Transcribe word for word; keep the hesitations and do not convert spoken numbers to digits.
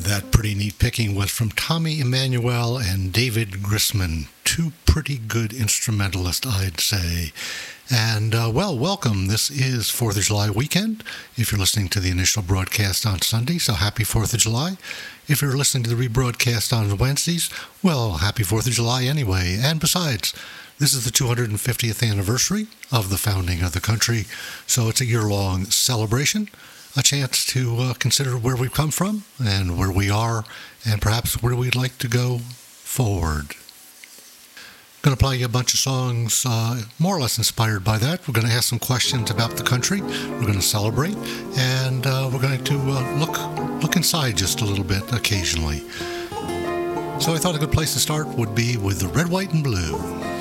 That pretty neat picking was from Tommy Emmanuel and David Grisman. Two pretty good instrumentalists, I'd say. And, uh, well, welcome. This is fourth of July weekend. If you're listening to the initial broadcast on Sunday, so happy fourth of July. If you're listening to the rebroadcast on Wednesdays, well, happy fourth of July anyway. And besides, this is the two hundred fiftieth anniversary of the founding of the country, so it's a year-long celebration. A chance to uh, consider where we've come from and where we are and perhaps where we'd like to go forward. Going to play you a bunch of songs uh, more or less inspired by that. We're going to ask some questions about the country. We're going to celebrate, and uh, we're going to uh, look look inside just a little bit occasionally. So I thought a good place to start would be with the Red, White, and Blue.